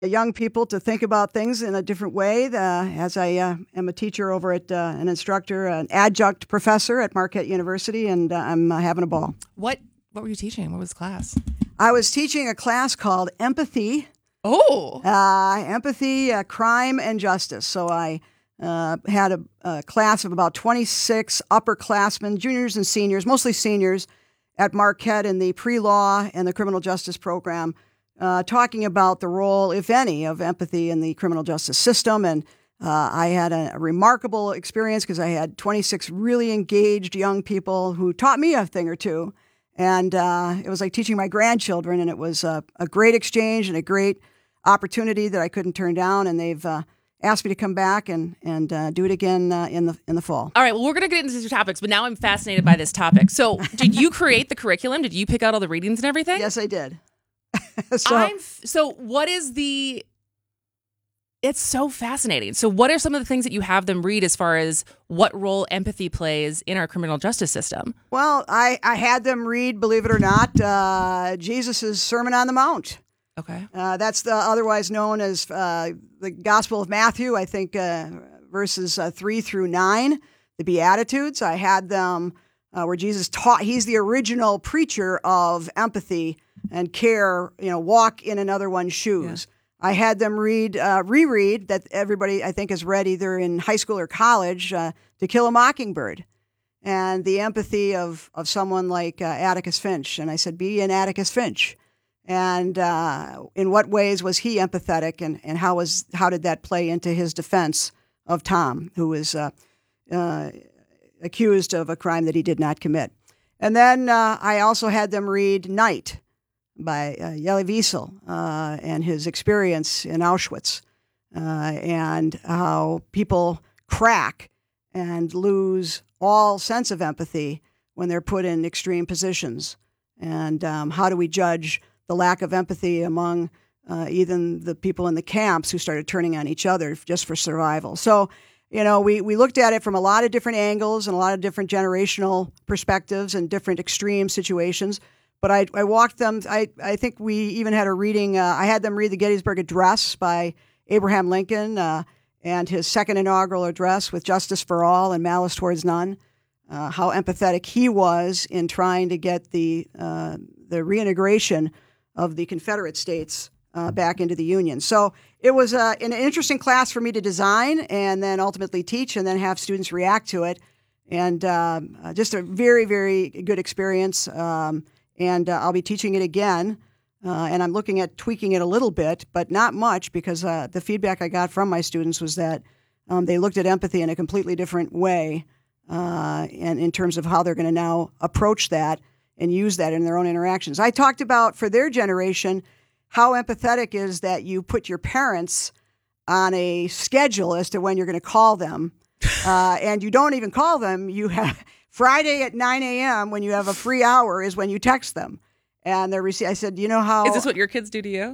young people to think about things in a different way. As I am a teacher over at an instructor, an adjunct professor at Marquette University, and I'm having a ball. What were you teaching? What was the class? I was teaching a class called Empathy. Oh. Empathy, Crime, and Justice. So I had a class of about 26 upperclassmen, juniors and seniors, mostly seniors, at Marquette in the pre-law and the criminal justice program, talking about the role, if any, of empathy in the criminal justice system. And I had a remarkable experience because I had 26 really engaged young people who taught me a thing or two. And it was like teaching my grandchildren, and it was a great exchange and a great opportunity that I couldn't turn down. And they've asked me to come back and do it again in the fall. All right, well, we're going to get into these topics, but now I'm fascinated by this topic. So did you create the curriculum? Did you pick out all the readings and everything? Yes, I did. So what is the... It's so fascinating. So what are some of the things that you have them read as far as what role empathy plays in our criminal justice system? Well, I had them read, believe it or not, Jesus' Sermon on the Mount. Okay. That's otherwise known as the Gospel of Matthew, I think verses 3 through 9, the Beatitudes. I had them where Jesus taught, he's the original preacher of empathy and care, walk in another one's shoes. Yeah. I had them reread that everybody, I think, has read either in high school or college, To Kill a Mockingbird, and the empathy of someone like Atticus Finch. And I said, be an Atticus Finch. And in what ways was he empathetic, and how did that play into his defense of Tom, who was accused of a crime that he did not commit? And then I also had them read Night by Elie Wiesel and his experience in Auschwitz, and how people crack and lose all sense of empathy when they're put in extreme positions. And how do we judge the lack of empathy among even the people in the camps who started turning on each other just for survival? So, we looked at it from a lot of different angles and a lot of different generational perspectives and different extreme situations. But I walked them. I think we even had a reading. I had them read the Gettysburg Address by Abraham Lincoln and his second inaugural address with Justice for All and Malice Towards None. How empathetic he was in trying to get the reintegration of the Confederate States back into the Union. So it was an interesting class for me to design and then ultimately teach and then have students react to it. And just a very, very good experience. And I'll be teaching it again, and I'm looking at tweaking it a little bit, but not much, because the feedback I got from my students was that they looked at empathy in a completely different way, and in terms of how they're going to now approach that and use that in their own interactions. I talked about, for their generation, how empathetic is that you put your parents on a schedule as to when you're going to call them, and you don't even call them. You have... Friday at 9 a.m. when you have a free hour is when you text them. And they're I said, how... Is this what your kids do to you?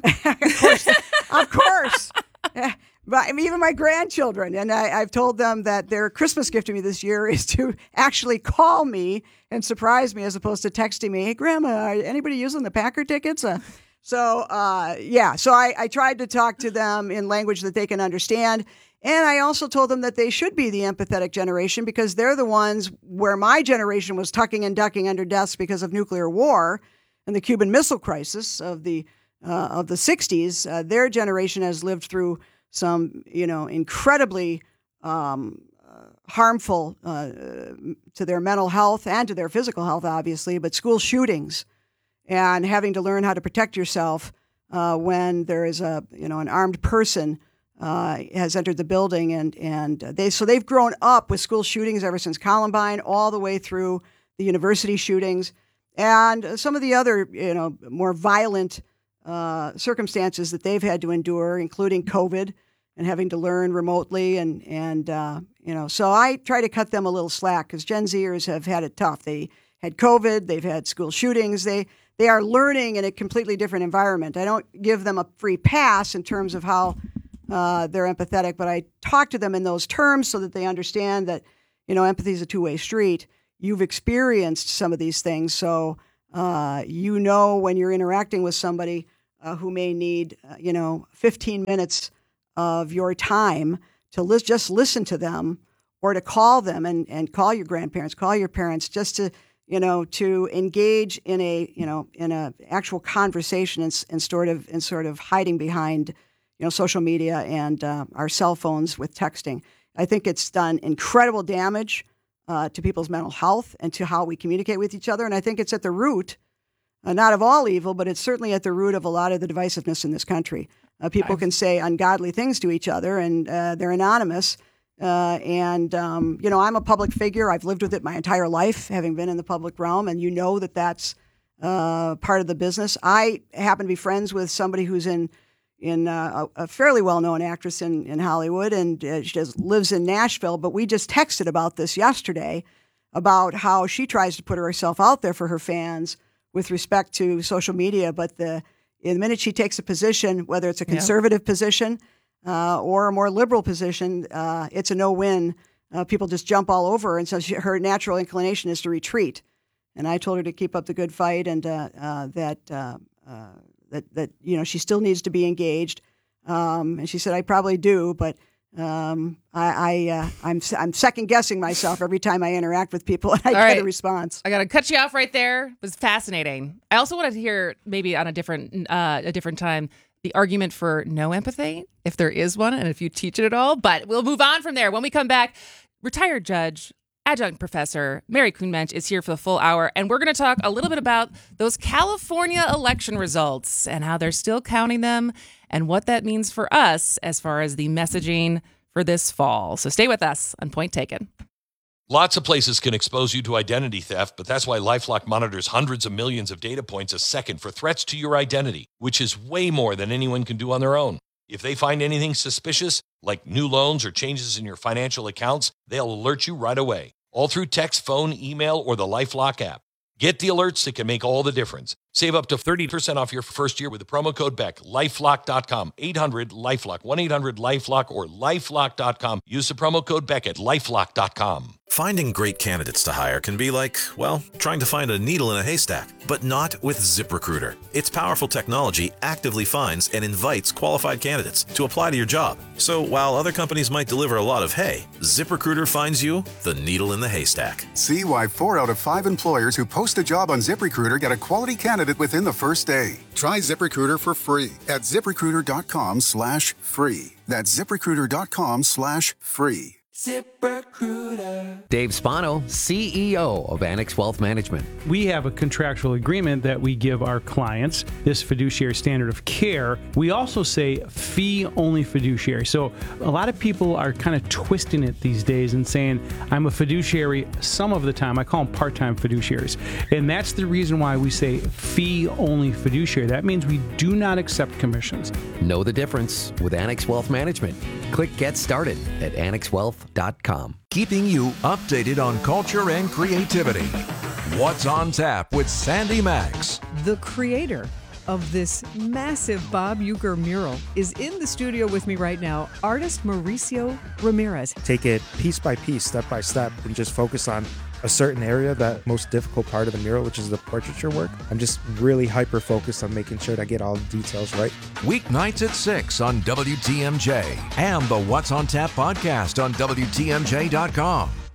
Of course. But even my grandchildren. And I've told them that their Christmas gift to me this year is to actually call me and surprise me as opposed to texting me, hey, Grandma, anybody using the Packer tickets? So I tried to talk to them in language that they can understand. And I also told them that they should be the empathetic generation because they're the ones where my generation was tucking and ducking under desks because of nuclear war and the Cuban Missile Crisis of the 60s. Their generation has lived through some, incredibly harmful to their mental health and to their physical health, obviously, but school shootings and having to learn how to protect yourself when there is an armed person has entered the building, and they've grown up with school shootings ever since Columbine, all the way through the university shootings, and some of the other more violent circumstances that they've had to endure, including COVID and having to learn remotely, and so I try to cut them a little slack because Gen Zers have had it tough. They had COVID, they've had school shootings, they are learning in a completely different environment. I don't give them a free pass in terms of how they're empathetic, but I talk to them in those terms so that they understand that, empathy is a two-way street. You've experienced some of these things, so when you're interacting with somebody who may need, 15 minutes of your time to just listen to them, or to call them and call your grandparents, call your parents, just to engage in a actual conversation and sort of hiding behind, social media and our cell phones with texting. I think it's done incredible damage to people's mental health and to how we communicate with each other. And I think it's at the root, not of all evil, but it's certainly at the root of a lot of the divisiveness in this country. People can say ungodly things to each other, and they're anonymous. I'm a public figure. I've lived with it my entire life, having been in the public realm, and that's part of the business. I happen to be friends with somebody who's in a fairly well-known actress in Hollywood, and she lives in Nashville, but we just texted about this yesterday, about how she tries to put herself out there for her fans with respect to social media, but the minute she takes a position, whether it's a conservative position or a more liberal position, it's a no-win. People just jump all over her, and so her natural inclination is to retreat. And I told her to keep up the good fight, and that she still needs to be engaged. And she said, I probably do, but I'm second guessing myself every time I interact with people and I get a response. I got to cut you off right there. It was fascinating. I also wanted to hear, maybe on a different time, the argument for no empathy, if there is one, and if you teach it at all. But we'll move on from there. When we come back, retired judge, adjunct professor Mary Kuhnmensch is here for the full hour, and we're going to talk a little bit about those California election results and how they're still counting them and what that means for us as far as the messaging for this fall. So stay with us on Point Taken. Lots of places can expose you to identity theft, but that's why LifeLock monitors hundreds of millions of data points a second for threats to your identity, which is way more than anyone can do on their own. If they find anything suspicious, like new loans or changes in your financial accounts, they'll alert you right away, all through text, phone, email, or the LifeLock app. Get the alerts that can make all the difference. Save up to 30% off your first year with the promo code BECK. LifeLock.com, 800-LifeLock, 1-800-LifeLock, or LifeLock.com. Use the promo code BECK at LifeLock.com. Finding great candidates to hire can be like, well, trying to find a needle in a haystack, but not with ZipRecruiter. Its powerful technology actively finds and invites qualified candidates to apply to your job. So while other companies might deliver a lot of hay, ZipRecruiter finds you the needle in the haystack. See why 4 out of 5 employers who post a job on ZipRecruiter get a quality candidate within the first day. Try ZipRecruiter for free at ZipRecruiter.com/free. That's ZipRecruiter.com/free. ZipRecruiter. Dave Spano, CEO of Annex Wealth Management. We have a contractual agreement that we give our clients, this fiduciary standard of care. We also say fee-only fiduciary. So a lot of people are kind of twisting it these days and saying, I'm a fiduciary some of the time. I call them part-time fiduciaries. And that's the reason why we say fee-only fiduciary. That means we do not accept commissions. Know the difference with Annex Wealth Management. Click Get Started at AnnexWealth.com. Keeping you updated on culture and creativity. What's on Tap with Sandy Max. The creator of this massive Bob Uecker mural is in the studio with me right now, artist Mauricio Ramirez. Take it piece by piece, step by step, and just focus on a certain area, that most difficult part of the mural, which is the portraiture work. I'm just really hyper-focused on making sure that I get all the details right. Weeknights at 6 on WTMJ and the What's on Tap podcast on WTMJ.com.